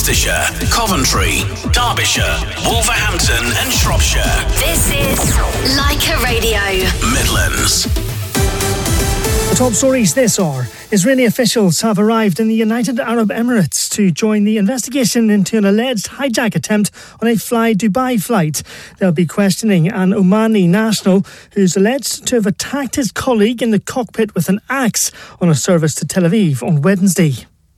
Worcestershire, Coventry, Derbyshire, Wolverhampton and Shropshire. This is Leica Radio. Midlands. The top stories this hour. Israeli officials have arrived in the United Arab Emirates to join the investigation into an alleged hijack attempt on a Fly Dubai flight. They'll be questioning an Omani national who's alleged to have attacked his colleague in the cockpit with an axe on a service to Tel Aviv on Wednesday.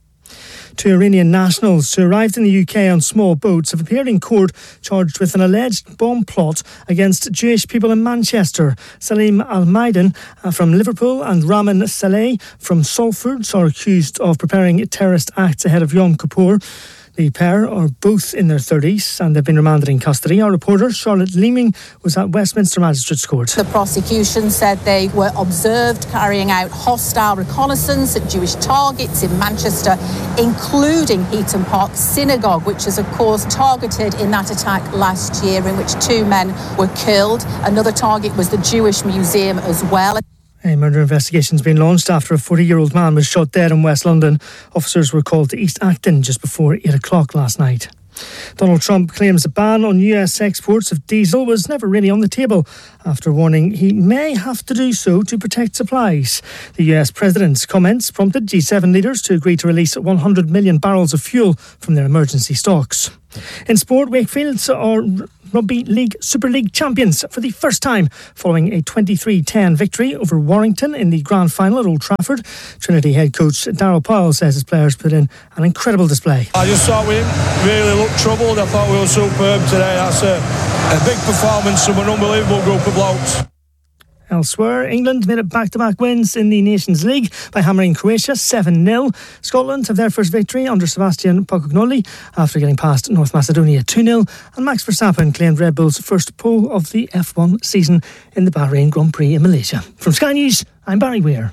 Two Iranian nationals who arrived in the UK on small boats have appeared in court charged with an alleged bomb plot against Jewish people in Manchester. Salim Al-Maidan from Liverpool and Ramin Saleh from Salford are accused of preparing terrorist acts ahead of Yom Kippur. The pair are both in their 30s and they've been remanded in custody. Our reporter, Charlotte Leeming, was at Westminster Magistrates Court. The prosecution said they were observed carrying out hostile reconnaissance at Jewish targets in Manchester, including Heaton Park Synagogue, which is, of course, targeted in that attack last year in which two men were killed. Another target was the Jewish Museum as well. A murder investigation has been launched after a 40-year-old man was shot dead in West London. Officers were called to East Acton just before 8 o'clock last night. Donald Trump claims a ban on US exports of diesel was never really on the table after warning he may have to do so to protect supplies. The US president's comments prompted G7 leaders to agree to release 100 million barrels of fuel from their emergency stocks. In sport, Wakefield are Rugby League Super League champions for the first time following a 23-10 victory over Warrington in the grand final at Old Trafford. Trinity head coach Darryl Powell says his players put in an incredible display. I just thought we really looked troubled. I thought we were superb today. That's a big performance from an unbelievable group of blokes. Elsewhere, England made it back-to-back wins in the Nations League by hammering Croatia 7-0. Scotland have their first victory under Sebastian Pocognoli after getting past North Macedonia 2-0. And Max Verstappen claimed Red Bull's first pole of the F1 season in the Bahrain Grand Prix in Malaysia. From Sky News, I'm Barry Weir.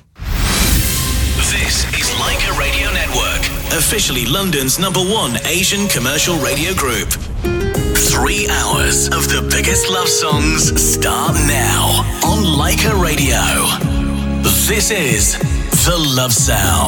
This is Leica Radio Network, officially London's #1 Asian commercial radio group. 3 hours of the biggest love songs start now on Leica Radio. This is The Love Sound.